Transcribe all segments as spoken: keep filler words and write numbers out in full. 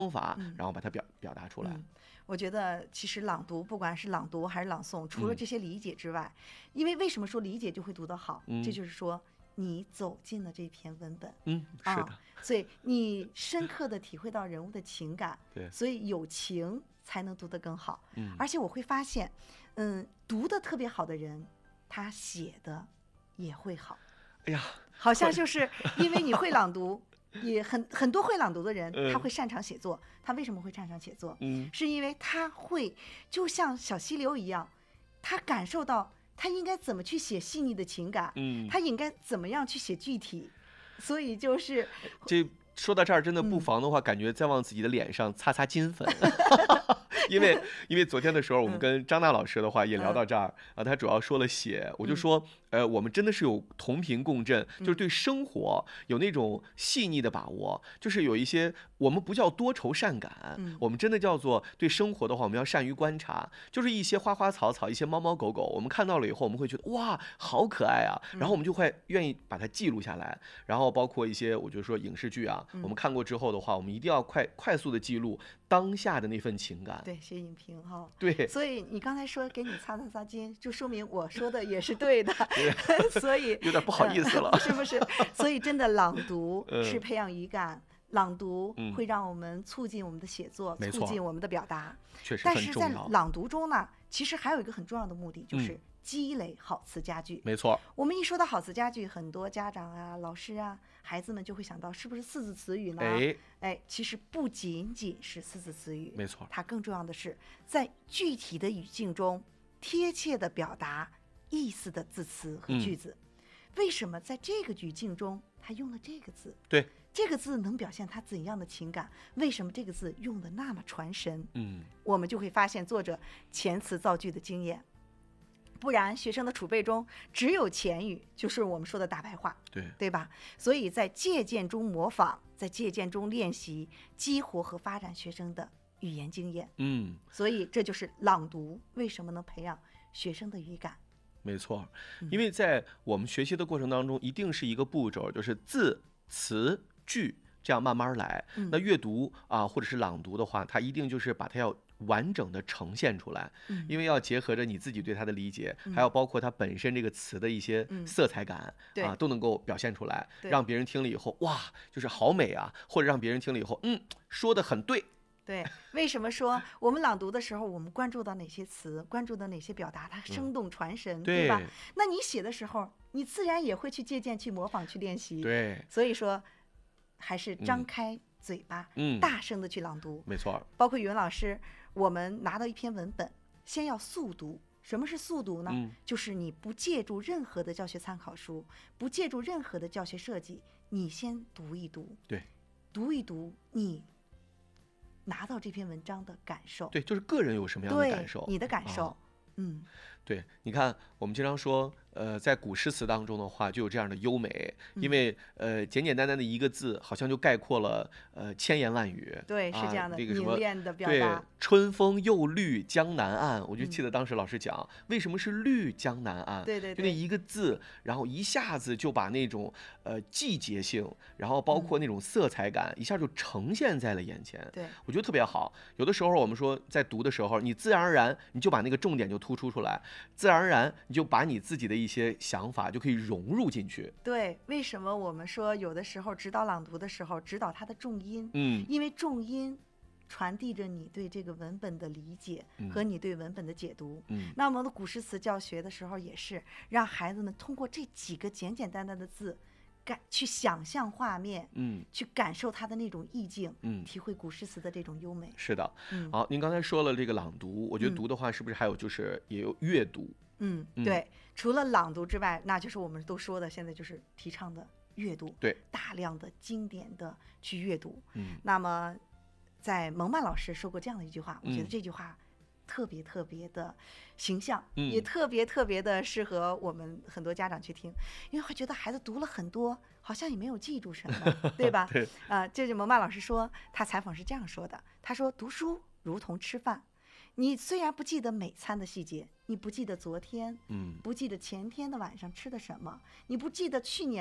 法， 嗯然后把它表表达出来。 嗯，我觉得其实朗读，不管是朗读还是朗诵，除了这些理解之外，因为为什么说理解就会读得好？ 嗯这就是说你走进了这篇文本。 嗯，是的， 啊，所以你深刻的体会到人物的情感， 对所以有情才能读得更好。 嗯而且我会发现，嗯，读得特别好的人，他写的也会好。 哎呀， 好像就是因为你会朗读，也很很多会朗读的人， 嗯他会擅长写作。他为什么会擅长写作？ 嗯是因为他会就像小溪流一样，他感受到他应该怎么去写细腻的情感， 嗯， 他应该怎么样去写具体，所以就是这说到这儿，真的不嗯妨的话，感觉再往自己的脸上擦擦金粉。因为因为昨天的时候，我们跟张娜老师的话也聊到这儿啊，他主要说了写，我就说，呃，我们真的是有同频共振，就是对生活有那种细腻的把握，就是有一些我们不叫多愁善感，我们真的叫做对生活的话，我们要善于观察，就是一些花花草草，一些猫猫狗狗，我们看到了以后，我们会觉得哇，好可爱啊，然后我们就会愿意把它记录下来，然后包括一些我就说影视剧啊，我们看过之后的话，我们一定要快快速的记录当下的那份情感。 对写影评哈。 对， 所以你刚才说给你擦擦擦巾，就说明我说的也是对的，所以有点不好意思了呃不是不是，所以真的朗读嗯是培养语感。朗读嗯会让我们促进我们的写作， 没错促进我们的表达。 确实但是在很重要。 朗读中呢，其实还有一个很重要的目的，就是嗯积累好词佳句。 没错， 我们一说到好词佳句，很多家长啊、老师啊、孩子们就会想到是不是四字词语呢？ 哎， 哎，其实不仅仅是四字词语， 没错它更重要的是在具体的语境中贴切的表达意思的字词和句子。为什么在这个语境中他用了这个字？ 对， 这个字能表现他怎样的情感？为什么这个字用的那么传神？ 嗯， 我们就会发现作者遣词造句的经验。不然学生的储备中只有前语，就是我们说的大白话， 对， 对吧？所以在借鉴中模仿，在借鉴中练习，激活和发展学生的语言经验。 嗯， 所以这就是朗读为什么能培养学生的语感。 没错，因为在我们学习的过程当中，一定是一个步骤，就是字、词、句这样慢慢来。那阅读啊，或者是朗读的话，它一定就是把它要完整的呈现出来，因为要结合着你自己对它的理解，还要包括它本身这个词的一些色彩感啊，都能够表现出来，让别人听了以后，哇，就是好美啊，或者让别人听了以后，嗯，说的很对。 对，为什么说我们朗读的时候，我们关注到哪些词，关注到哪些表达，它生动传神， 嗯、 对吧？那你写的时候，你自然也会去借鉴、去模仿、去练习。 对， 所以说，还是张开嘴巴， 嗯， 大声的去朗读。 没错。 包括语文老师，我们拿到一篇文本，先要速读。什么是速读呢？ 嗯、 就是你不借助任何的教学参考书，不借助任何的教学设计，你先读一读。 对， 读一读你。拿到这篇文章的感受， 对，就是个人有什么样的感受， 你的感受， 哦、 嗯， 对，你看，我们经常说，呃，在古诗词当中的话，就有这样的优美，因为呃，简简单单的一个字，好像就概括了呃千言万语。 对，是这样的， 这个凝练的表达。 对，春风又绿江南岸，我就记得当时老师讲，嗯、为什么是绿江南岸？ 对对对， 就那一个字，然后一下子就把那种呃季节性，然后包括那种色彩感，嗯、一下就呈现在了眼前。 对， 我觉得特别好。有的时候我们说在读的时候，你自然而然你就把那个重点就突出出来，自然而然你就把你自己的一些想法就可以融入进去。 对，为什么我们说有的时候指导朗读的时候指导它的重音？ 嗯， 因为重音传递着你对这个文本的理解和你对文本的解读。 嗯， 那我们的古诗词教学的时候也是让孩子们通过这几个简简单单的字感去想象画面， 嗯， 去感受它的那种意境， 嗯， 体会古诗词的这种优美。 是的， 嗯， 好，您刚才说了这个朗读，我觉得读的话是不是还有就是也有阅读？ 嗯，对，除了朗读之外，那就是我们都说的现在就是提倡的阅读， 对， 大量的经典的去阅读。 嗯， 那么在蒙曼老师说过这样的一句话， 嗯、 我觉得这句话特别特别的形象， 嗯、 也特别特别的适合我们很多家长去听，因为会觉得孩子读了很多，好像也没有记住什么，对吧？ 对， 啊、呃，这是蒙曼老师说，他采访是这样说的，他说读书如同吃饭。你虽然不记得每餐的细节，你不记得昨天， 嗯， 不记得前天的晚上吃的什么，你不记得去年的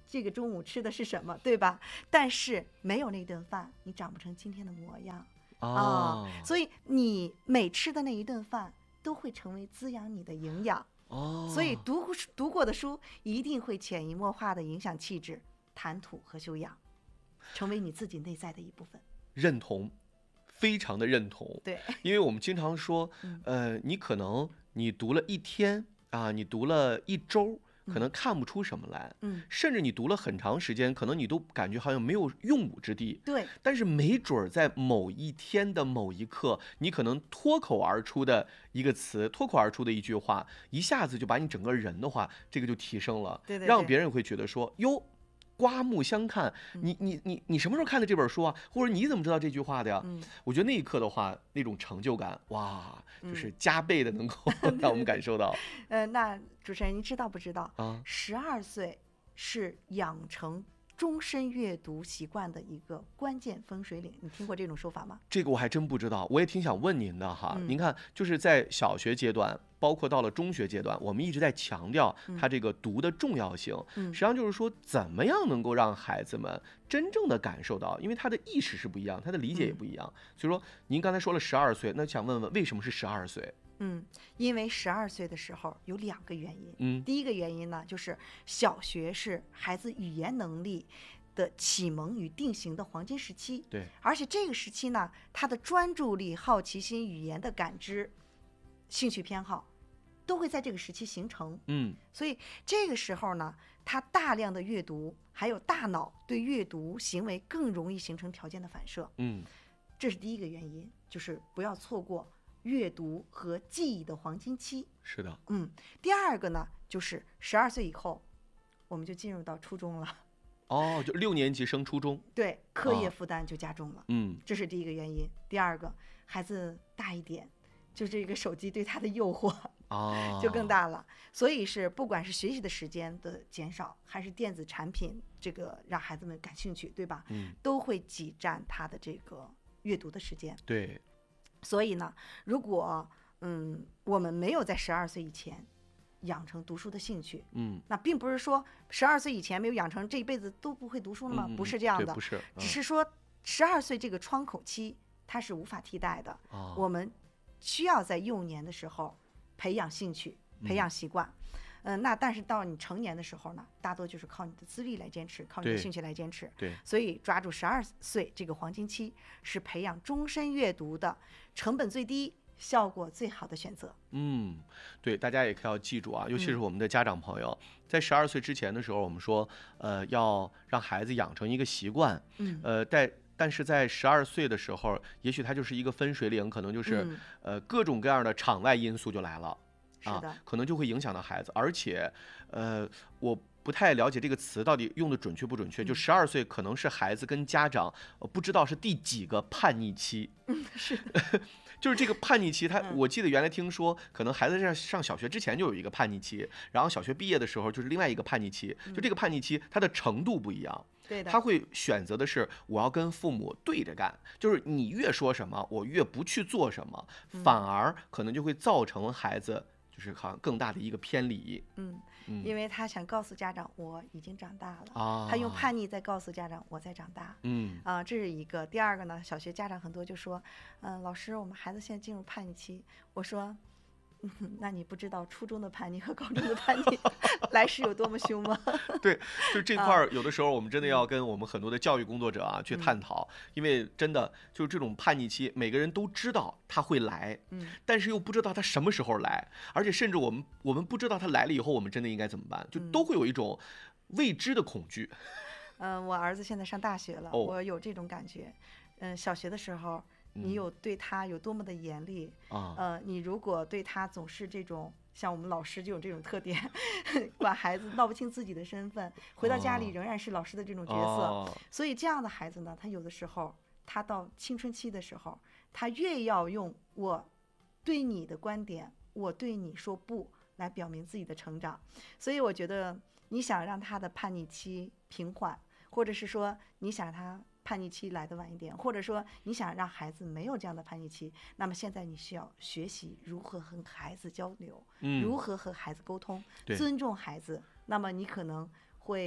这个中午吃的是什么，对吧？但是没有那顿饭，你长不成今天的模样啊、 哦所以你每吃的那一顿饭都会成为滋养你的营养。 哦， 所以读过读过的书一定会潜移默化的影响气质、谈吐和修养，成为你自己内在的一部分。 认同，非常的认同。 对， 因为我们经常说嗯， 呃，你可能你读了一天啊，你读了一周，可能看不出什么来， 嗯， 甚至你读了很长时间，可能你都感觉好像没有用武之地。 对， 但是没准儿在某一天的某一刻，你可能脱口而出的一个词，脱口而出的一句话，一下子就把你整个人的话，这个就提升了， 对对对让别人会觉得说，哟，刮目相看。 嗯你你你你什么时候看的这本书啊？或者你怎么知道这句话的呀？ 嗯， 我觉得那一刻的话，那种成就感，哇，就是嗯加倍的能够让我们感受到呃，那主持人您知道不知道， 啊。 十二岁是养成终身阅读习惯的一个关键分水岭？你听过这种说法吗？ 这个我还真不知道，我也挺想问您的哈。 嗯您看，就是在小学阶段，包括到了中学阶段，我们一直在强调它这个读的重要性。 嗯实际上就是说，怎么样能够让孩子们真正的感受到，因为他的意识是不一样，他的理解也不一样。所以说，您刚才说了十二岁，那想问问，为什么是十二岁？ 嗯，因为十二岁的时候有两个原因。 嗯第一个原因呢，就是小学是孩子语言能力的启蒙与定型的黄金时期， 对， 而且这个时期呢，他的专注力、好奇心、语言的感知、兴趣偏好，都会在这个时期形成。 嗯所以这个时候呢，他大量的阅读，还有大脑对阅读行为更容易形成条件的反射， 嗯这是第一个原因，就是不要错过阅读和记忆的黄金期。 是的， 嗯，第二个呢，就是十二岁以后，我们就进入到初中了， 哦，就六年级升初中。 对，课业啊负担就加重了， 嗯这是第一个原因。第二个，孩子大一点，就这个手机对他的诱惑啊， 就更大了，所以是不管是学习的时间的减少，还是电子产品这个让孩子们感兴趣，对吧？ 嗯， 都会挤占他的这个阅读的时间。 对， 所以呢，如果嗯我们没有在十二岁以前养成读书的兴趣， 嗯， 那并不是说十二岁以前没有养成，这一辈子都不会读书了吗？ 嗯嗯不是这样的， 对不是， 只是说十二岁这个窗口期它是无法替代的。 啊， 我们需要在幼年的时候培养兴趣、培养习惯。嗯、那但是到你成年的时候呢，大多就是靠你的资历来坚持，靠你的对兴趣来坚持。 对， 所以抓住十二岁这个黄金期，是培养终身阅读的成本最低、效果最好的选择。 嗯，对，大家也可要记住啊，尤其是嗯我们的家长朋友，在十二岁之前的时候，我们说，呃，要让孩子养成一个习惯， 嗯呃，在但是在十二岁的时候，也许它就是一个分水岭，可能就是、 嗯呃各种各样的场外因素就来了。 是的啊，可能就会影响到孩子，而且，呃，我不太了解这个词到底用的准确不准确。就嗯十二岁可能是孩子跟家长，呃，不知道是第几个叛逆期。 嗯，是的， 就是这个叛逆期，他嗯我记得原来听说，可能孩子在上小学之前就有一个叛逆期，然后小学毕业的时候就是另外一个叛逆期。就这个叛逆期，它的程度不一样， 对的。 他会选择的是我要跟父母对着干，就是你越说什么，我越不去做什么， 嗯反而可能就会造成孩子就是好像更大的一个偏离。 嗯， 嗯因为他想告诉家长我已经长大了， 啊， 他用叛逆在告诉家长我在长大。 嗯啊，这是一个。第二个呢，小学家长很多就说，嗯、老师，我们孩子现在进入叛逆期。我说，嗯，那你不知道初中的叛逆和高中的叛逆来势有多么凶吗？ 对，就这啊块儿，有的时候我们真的要跟我们很多的教育工作者啊去探讨，因为真的就是这种叛逆期，每个人都知道他会来， 嗯， 但是又不知道他什么时候来，而且甚至我们我们不知道他来了以后，我们真的应该怎么办，就都会有一种未知的恐惧。 嗯、我儿子现在上大学了， 哦我有这种感觉。嗯、小学的时候，你有对他有多么的严厉？ 啊， 呃，你如果对他总是这种，像我们老师就有这种特点，管孩子闹不清自己的身份，回到家里哦仍然是老师的这种角色。 哦所以这样的孩子呢，他有的时候，他到青春期的时候，他越要用我对你的观点，我对你说不，来表明自己的成长。所以我觉得，你想让他的叛逆期平缓，或者是说你想让他叛逆期来得晚一点，或者说你想让孩子没有这样的叛逆期，那么现在你需要学习如何和孩子交流， 嗯如何和孩子沟通， 对尊重孩子。那么你可能会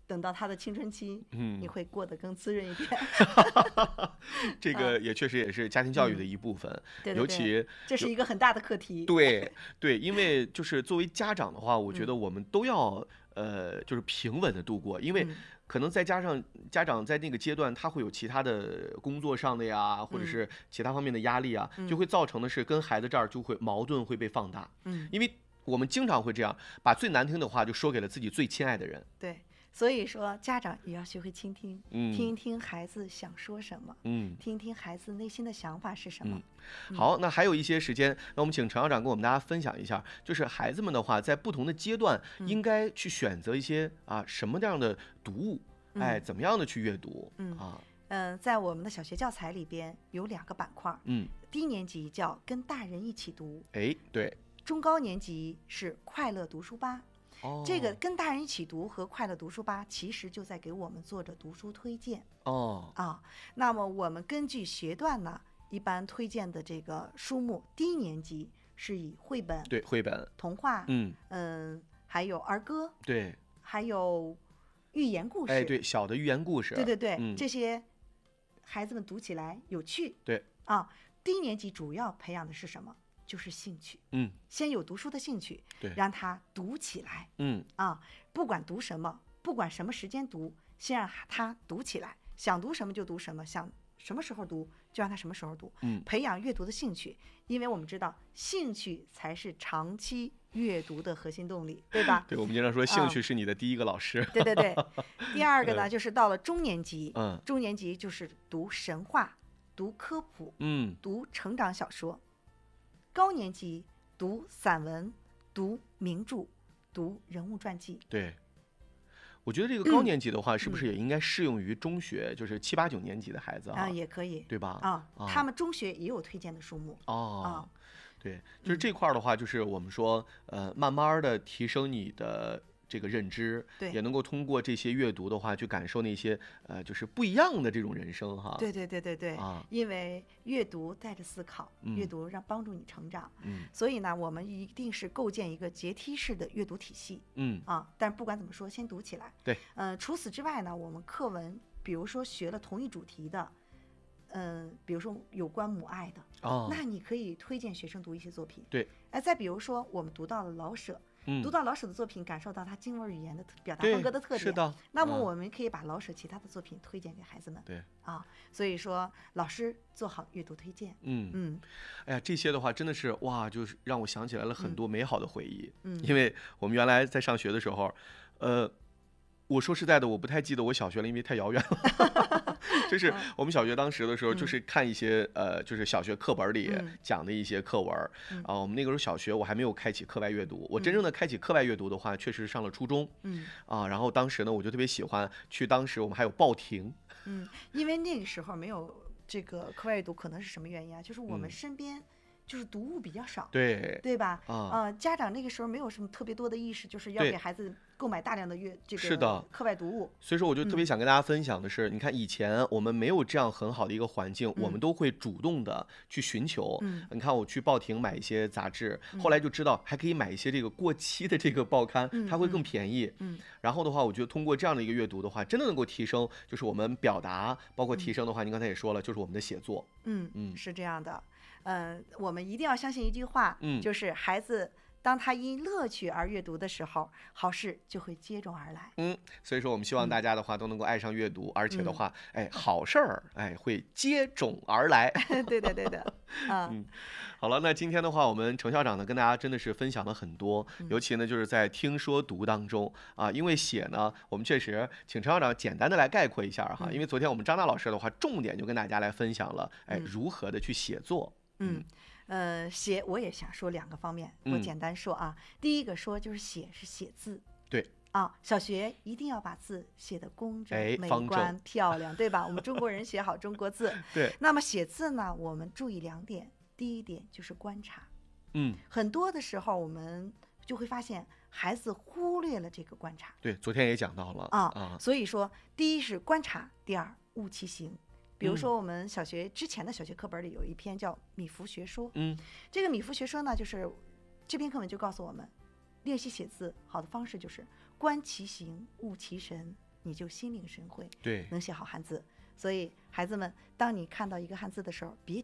等到他的青春期， 嗯你会过得更滋润一点。 这个也确实也是家庭教育的一部分， 对对对， 尤其这是一个很大的课题。 对对，因为就是作为家长的话，我嗯觉得我们都要呃，就是平稳的度过，因为嗯可能再加上家长在那个阶段，他会有其他的工作上的呀，或者嗯是其他方面的压力啊，就会造成的是跟孩子这儿就会矛盾会被放大， 嗯， 因为我们经常会这样，把最难听的话就说给了自己最亲爱的人。 对，所以说家长也要学会倾听， 嗯听一听孩子想说什么， 嗯听一听孩子内心的想法是什么。 嗯，好，那还有一些时间，那我们请陈校长跟我们大家分享一下，就是孩子们的话，在不同的阶段应该去选择一些啊什么样的读物，哎，怎么样的去阅读， 嗯啊， 嗯，在我们的小学教材里边有两个板块， 嗯， 低年级叫跟大人一起读， 哎，对， 中高年级是快乐读书吧。 哦， 这个跟大人一起读和快乐读书吧，其实就在给我们做着读书推荐哦， 啊。那么我们根据学段呢，一般推荐的这个书目，低年级是以绘本、 对，绘本， 童话， 嗯， 嗯，还有儿歌， 对， 还有寓言故事， 哎，对，小的寓言故事， 对对对， 嗯这些孩子们读起来有趣， 对， 啊。低年级主要培养的是什么？就是兴趣， 嗯， 先有读书的兴趣， 对让他读起来， 嗯， 啊，不管读什么，不管什么时间读，先让他读起来，想读什么就读什么，想什么时候读就让他什么时候读， 嗯培养阅读的兴趣，因为我们知道兴趣才是长期阅读的核心动力，对吧？ 对，我们经常说兴趣是你的第一个老师， 对对对。第二个呢，就是到了中年级， 嗯中年级就是读神话、读科普、 嗯， 读成长小说；高年级读散文、读名著、读人物传记。 对。我觉得这个高年级的话，是不是也应该适用于中学，就是七八九年级的孩子啊？ 啊，也可以， 对吧？ 啊， 啊他们中学也有推荐的书目。 哦啊， 对，就是这块儿的话，就是我们说，呃，慢慢的提升你的这个认知， 对也能够通过这些阅读的话，去感受那些呃，就是不一样的这种人生哈。 对对对对对， 啊因为阅读带着思考， 嗯阅读让帮助你成长， 嗯所以呢，我们一定是构建一个阶梯式的阅读体系嗯， 啊。但不管怎么说，先读起来。 对， 嗯、除此之外呢，我们课文，比如说学了同一主题的，嗯、比如说有关母爱的， 哦， 那你可以推荐学生读一些作品。 对， 哎，再比如说我们读到了老舍， 嗯读到老舍的作品，感受到他京味儿语言的特表达对风格的特点。 是的嗯那么我们可以把老舍其他的作品推荐给孩子们。 对， 啊，所以说老师做好阅读推荐。 嗯嗯哎呀，这些的话真的是哇，就是让我想起来了很多美好的回忆。 嗯因为我们原来在上学的时候，呃，我说实在的，我不太记得我小学了，因为太遥远了。就是我们小学当时的时候，就是看一些呃，就是小学课本里嗯讲的一些课文儿嗯啊。我们那个时候小学，我还没有开启课外阅读。我真正的开启课外阅读的话，确实是上了初中嗯啊。然后当时呢，我就特别喜欢去，当时我们还有报亭， 嗯，因为那个时候没有这个课外阅读，可能是什么原因啊？就是我们嗯身边就是读物比较少。 对对吧？ 啊呃，家长那个时候没有什么特别多的意识，就是要对给孩子购买大量的阅这是的个课外读物。 所以说，我就特别想跟大家分享的是，你看以前我们没有这样很好的一个环境，我们都会主动的去寻求。 嗯你看我去报亭买一些杂志，后来就知道还可以买一些这个过期的这个报刊， 嗯它会更便宜。 嗯然后的话，我觉得通过这样的一个阅读的话，真的能够提升，就是我们表达，包括提升的话，您刚才也说了，就是我们的写作。 嗯嗯是这样的。嗯、我们一定要相信一句话， 嗯就是孩子当他因乐趣而阅读的时候，好事就会接踵而来。 嗯，所以说我们希望大家的话都能够爱上阅读，而且嗯的话，哎，好事儿，哎，会接踵而来。 对的，对的。嗯好了，那今天的话，我们程校长呢跟大家真的是分享了很多， 嗯尤其呢就是在听说读当中啊，因为写呢，我们确实请程校长简单的来概括一下哈， 嗯因为昨天我们张大老师的话，重点就跟大家来分享了，哎， 嗯如何的去写作。 嗯，呃，写我也想说两个方面，我嗯简单说啊。第一个说就是写是写字， 对啊，小学一定要把字写得工整、美哎方观、 正漂亮，对吧？我们中国人写好中国字。 对， 那么写字呢，我们注意两点。第一点就是观察， 嗯， 很多的时候我们就会发现孩子忽略了这个观察对，昨天也讲到了啊。 啊， 所以说，第一是观察，第二悟其行。比如嗯说，我们小学之前的小学课本里有一篇叫《米芾学说》， 嗯这个《米芾学说》呢，就是这篇课文就告诉我们，练习写字好的方式就是观其行，悟其神， 你就心领神会， 对， 能写好汉字。所以孩子们，当你看到一个汉字的时候，别